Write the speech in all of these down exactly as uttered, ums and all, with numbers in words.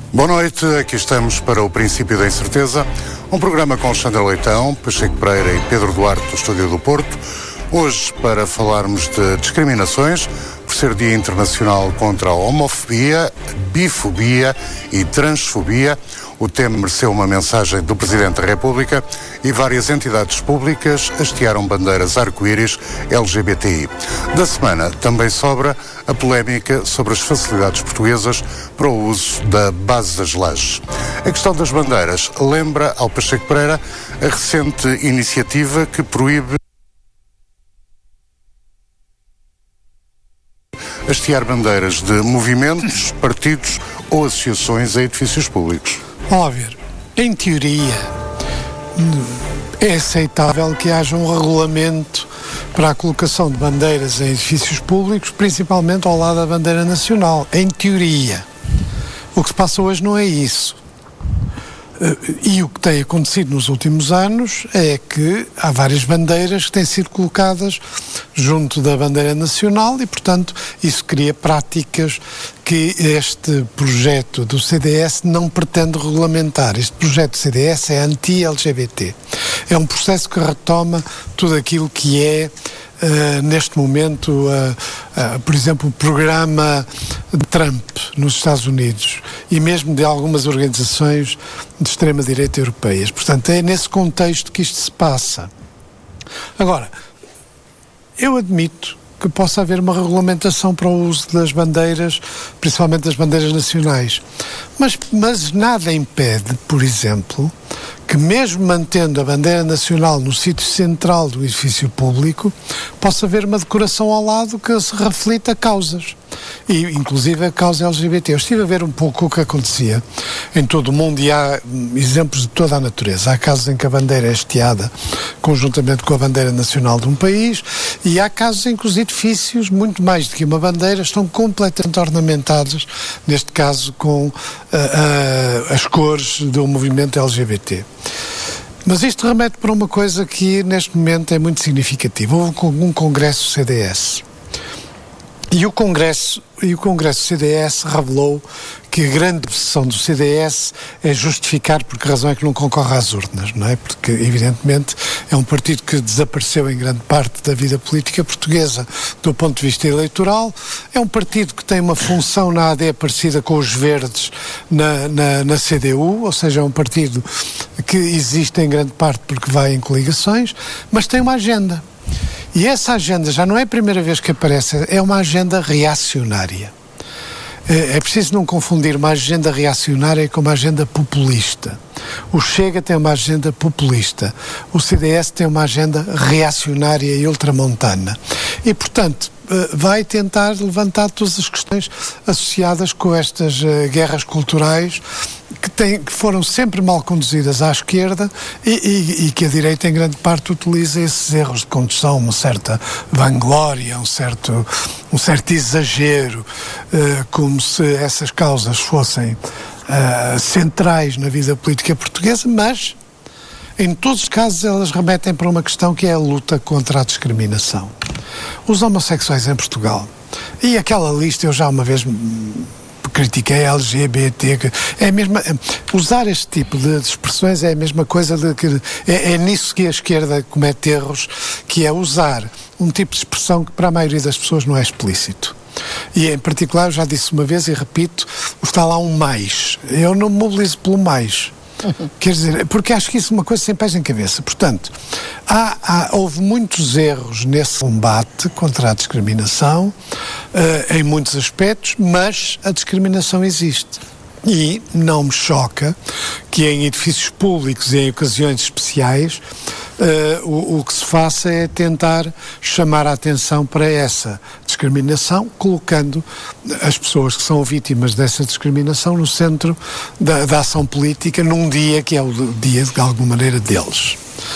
Boa noite, aqui estamos para o Princípio da Incerteza, um programa com Sandra Leitão, Pacheco Pereira e Pedro Duarte do Estúdio do Porto. Hoje para falarmos de discriminações, por ser Dia Internacional contra a Homofobia, Bifobia e Transfobia. O tema mereceu uma mensagem do Presidente da República e várias entidades públicas hastearam bandeiras arco-íris L G B T I. Da semana também sobra a polémica sobre as facilidades portuguesas para o uso da base das lajes. A questão das bandeiras lembra ao Pacheco Pereira a recente iniciativa que proíbe hastear bandeiras de movimentos, partidos ou associações a edifícios públicos. Vamos lá ver. Em teoria, é aceitável que haja um regulamento para a colocação de bandeiras em edifícios públicos, principalmente ao lado da bandeira nacional. Em teoria. O que se passa hoje não é isso. E o que tem acontecido nos últimos anos é que há várias bandeiras que têm sido colocadas junto da bandeira nacional e, portanto, isso cria práticas que este projeto do C D S não pretende regulamentar. Este projeto do C D S é anti-L G B T. É um processo que retoma tudo aquilo que é, Uh, neste momento, uh, uh, por exemplo, o programa de Trump nos Estados Unidos e mesmo de algumas organizações de extrema-direita europeias. Portanto, é nesse contexto que isto se passa. Agora, eu admito que possa haver uma regulamentação para o uso das bandeiras, principalmente das bandeiras nacionais. Mas, mas nada impede, por exemplo, que mesmo mantendo a bandeira nacional no sítio central do edifício público, possa haver uma decoração ao lado que se reflita causas, e inclusive a causa L G B T. Eu estive a ver um pouco o que acontecia em todo o mundo e há exemplos de toda a natureza. Há casos em que a bandeira é hasteada conjuntamente com a bandeira nacional de um país e há casos em que os edifícios, muito mais do que uma bandeira, estão completamente ornamentados, neste caso com uh, uh, as cores do movimento L G B T. Mas isto remete para uma coisa que neste momento é muito significativa. Houve um congresso C D S e o congresso, e o congresso C D S revelou que a grande obsessão do C D S é justificar por que razão é que não concorre às urnas, não é? Porque, evidentemente, é um partido que desapareceu em grande parte da vida política portuguesa do ponto de vista eleitoral, é um partido que tem uma função na A D parecida com os verdes na, na, na C D U, ou seja, é um partido que existe em grande parte porque vai em coligações, mas tem uma agenda. E essa agenda já não é a primeira vez que aparece, é uma agenda reacionária. É preciso não confundir uma agenda reacionária com uma agenda populista. O Chega tem uma agenda populista, o C D S tem uma agenda reacionária e ultramontana. E, portanto, vai tentar levantar todas as questões associadas com estas guerras culturais que, têm, que foram sempre mal conduzidas à esquerda e, e, e que a direita em grande parte utiliza esses erros de condução, uma certa vanglória, um certo, um certo exagero, uh, como se essas causas fossem uh, centrais na vida política portuguesa, mas em todos os casos elas remetem para uma questão que é a luta contra a discriminação. Os homossexuais em Portugal, e aquela lista eu já uma vez critiquei a L G B T, é a mesma, usar este tipo de expressões é a mesma coisa de que é, é nisso que a esquerda comete erros, que é usar um tipo de expressão que para a maioria das pessoas não é explícito. E em particular, eu já disse uma vez e repito, está lá um mais. Eu não me mobilizo pelo mais. Quer dizer, porque acho que isso é uma coisa sem pés em cabeça. Portanto, há, há, houve muitos erros nesse combate contra a discriminação, uh, em muitos aspectos, mas a discriminação existe. E não me choca que em edifícios públicos e em ocasiões especiais uh, o, o que se faça é tentar chamar a atenção para essa discriminação, colocando as pessoas que são vítimas dessa discriminação no centro da, da ação política num dia que é o dia, de alguma maneira, deles.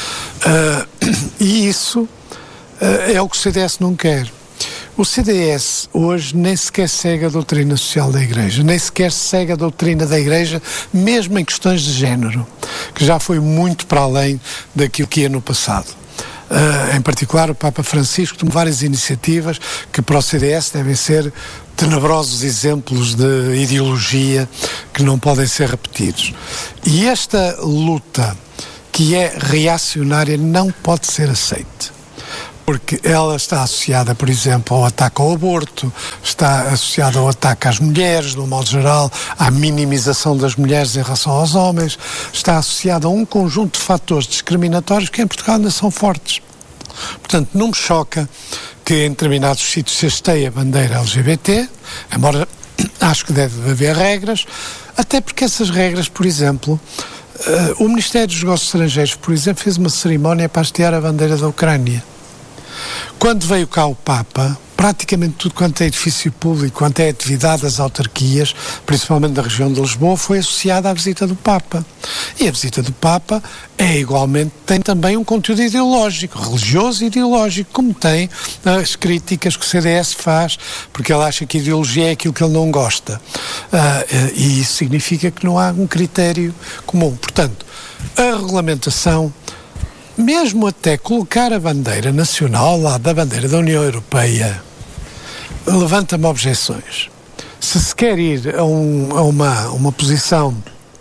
Uh, e isso uh, é o que o C D S não quer. O C D S hoje nem sequer segue a doutrina social da Igreja, nem sequer segue a doutrina da Igreja, mesmo em questões de género, que já foi muito para além daquilo que ia no passado. Uh, em particular, o Papa Francisco tomou várias iniciativas que para o C D S devem ser tenebrosos exemplos de ideologia que não podem ser repetidos. E esta luta, que é reacionária, não pode ser aceita. Porque ela está associada, por exemplo, ao ataque ao aborto, está associada ao ataque às mulheres, no modo geral, à minimização das mulheres em relação aos homens, está associada a um conjunto de fatores discriminatórios que em Portugal ainda são fortes. Portanto, não me choca que em determinados sítios se hasteie a bandeira L G B T, embora acho que deve haver regras, até porque essas regras, por exemplo, uh, o Ministério dos Negócios Estrangeiros, por exemplo, fez uma cerimónia para hastear a bandeira da Ucrânia. Quando veio cá o Papa, praticamente tudo quanto é edifício público, quanto é atividade das autarquias, principalmente da região de Lisboa, foi associada à visita do Papa. E a visita do Papa é igualmente, tem também um conteúdo ideológico, religioso e ideológico, como tem as críticas que o C D S faz, porque ele acha que a ideologia é aquilo que ele não gosta. Uh, e isso significa que não há um critério comum. Portanto, a regulamentação, mesmo até colocar a bandeira nacional ao lado da bandeira da União Europeia, levanta-me objeções. Se se quer ir a, um, a uma, uma posição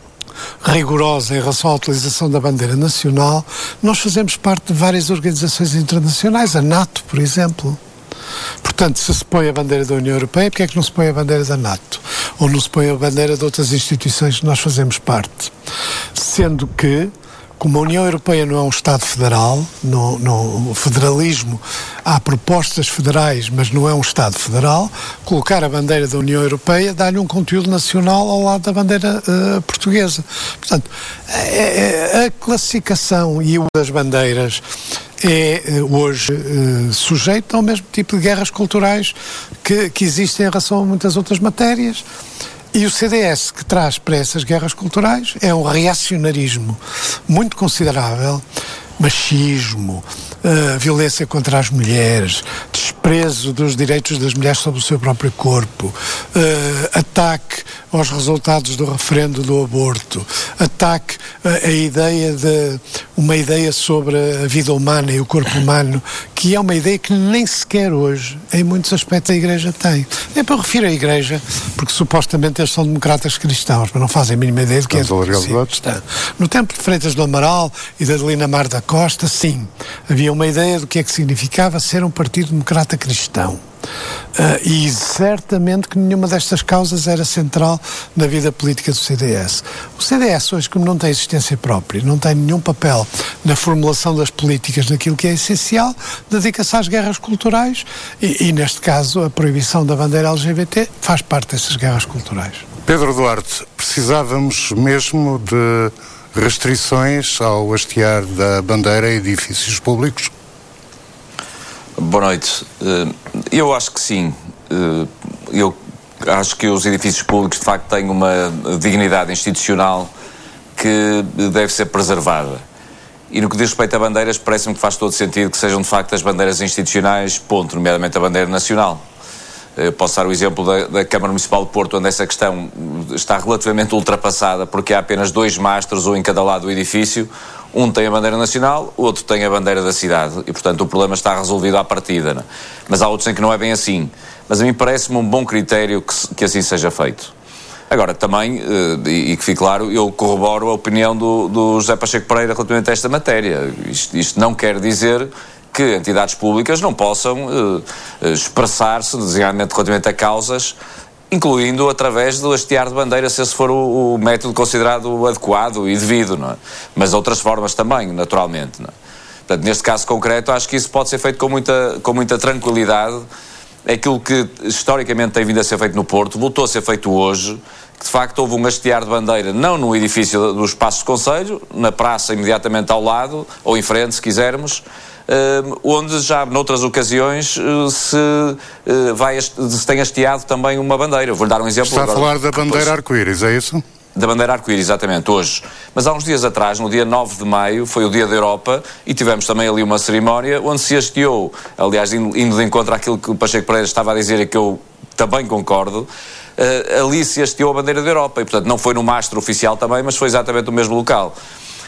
rigorosa em relação à utilização da bandeira nacional, nós fazemos parte de várias organizações internacionais, a NATO, por exemplo. Portanto, se se põe a bandeira da União Europeia, porque é que não se põe a bandeira da NATO? Ou não se põe a bandeira de outras instituições que nós fazemos parte? Sendo que, como a União Europeia não é um Estado federal, no, no federalismo há propostas federais, mas não é um Estado federal, colocar a bandeira da União Europeia dá-lhe um conteúdo nacional ao lado da bandeira uh, portuguesa. Portanto, é, é, a classificação e o das bandeiras é hoje uh, sujeito ao mesmo tipo de guerras culturais que, que existem em relação a muitas outras matérias. E o C D S, que traz para essas guerras culturais, é um reacionarismo muito considerável, machismo, uh, violência contra as mulheres, desprezo dos direitos das mulheres sobre o seu próprio corpo, uh, ataque aos resultados do referendo do aborto, ataque uh, a ideia de uma ideia sobre a vida humana e o corpo humano, que é uma ideia que nem sequer hoje, em muitos aspectos, a Igreja tem. É para eu refiro à Igreja, porque supostamente eles são democratas cristãos, mas não fazem a mínima ideia do que é democracia. No tempo de Freitas do Amaral e da Adelina Mar da Costa, sim, havia uma ideia do que é que significava ser um partido democrata cristão. Uh, e certamente que nenhuma destas causas era central na vida política do C D S. O C D S hoje, como não tem existência própria, não tem nenhum papel na formulação das políticas daquilo que é essencial, dedica-se às guerras culturais e, e neste caso a proibição da bandeira L G B T faz parte dessas guerras culturais. Pedro Duarte, precisávamos mesmo de restrições ao hastear da bandeira em edifícios públicos? Boa noite. Eu acho que sim. Eu acho que os edifícios públicos de facto têm uma dignidade institucional que deve ser preservada. E no que diz respeito a bandeiras, parece-me que faz todo sentido que sejam de facto as bandeiras institucionais, ponto, nomeadamente a bandeira nacional. Eu posso dar o exemplo da, da Câmara Municipal de Porto, onde essa questão está relativamente ultrapassada, porque há apenas dois mastros, um em cada lado do edifício. Um tem a bandeira nacional, o outro tem a bandeira da cidade. E, portanto, o problema está resolvido à partida. Não é? Mas há outros em que não é bem assim. Mas a mim parece-me um bom critério que, que assim seja feito. Agora, também, e, e que fique claro, eu corroboro a opinião do, do José Pacheco Pereira relativamente a esta matéria. Isto, isto não quer dizer que entidades públicas não possam uh, expressar-se, designadamente relativamente a causas, incluindo através do hastear de bandeira, se esse for o, o método considerado adequado e devido, não é? Mas de outras formas também, naturalmente, não é? Portanto, neste caso concreto, acho que isso pode ser feito com muita, com muita tranquilidade. Aquilo que historicamente tem vindo a ser feito no Porto, voltou a ser feito hoje, que de facto houve um hastear de bandeira, não no edifício do Espaço de Conselho, na praça imediatamente ao lado, ou em frente, se quisermos, Uh, onde já noutras ocasiões uh, se, uh, vai, se tem hasteado também uma bandeira. Eu vou-lhe dar um exemplo. Está agora, a falar da bandeira arco-íris, é isso? Da bandeira arco-íris, exatamente, hoje. Mas há uns dias atrás, no dia nove de maio, foi o Dia da Europa, e tivemos também ali uma cerimónia onde se hasteou, aliás, indo de encontro àquilo que o Pacheco Pereira estava a dizer e que eu também concordo, uh, ali se hasteou a bandeira da Europa, e portanto não foi no mastro oficial também, mas foi exatamente no mesmo local.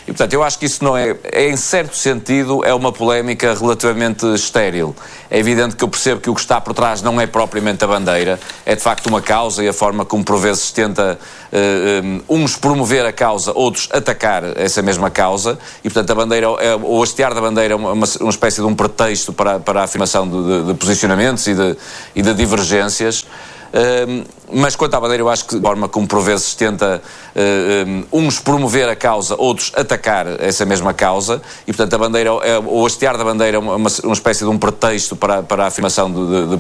E, portanto, eu acho que isso não é, é, em certo sentido, é uma polémica relativamente estéril. É evidente que eu percebo que o que está por trás não é propriamente a bandeira, é de facto uma causa e a forma como por vezes tenta uh, um, uns promover a causa, outros atacar essa mesma causa, e portanto a bandeira, é, o hastear da bandeira é uma, uma espécie de um pretexto para, para a afirmação de, de, de posicionamentos e de, e de divergências. Uh, mas quanto à bandeira, eu acho que a forma como por vezes tenta uh, um, uns promover a causa, outros atacar essa mesma causa, e portanto a bandeira, é, o hastear da bandeira é uma, uma espécie de um pretexto para, para a afirmação de, de,